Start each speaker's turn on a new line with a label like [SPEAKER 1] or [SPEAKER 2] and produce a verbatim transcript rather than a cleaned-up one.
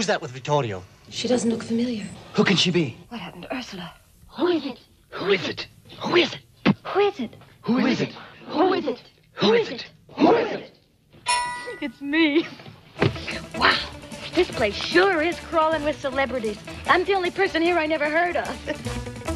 [SPEAKER 1] Who's that with Vittorio?
[SPEAKER 2] She doesn't look familiar.
[SPEAKER 1] Who can she be?
[SPEAKER 2] What happened to Ursula?
[SPEAKER 3] Who is it?
[SPEAKER 1] Who is it? Who is it?
[SPEAKER 3] Who is it?
[SPEAKER 1] Who is it?
[SPEAKER 3] Who is it?
[SPEAKER 1] Who is it? Who is it?
[SPEAKER 3] It's me. Wow, this place sure is crawling with celebrities. I'm the only person here I never heard of.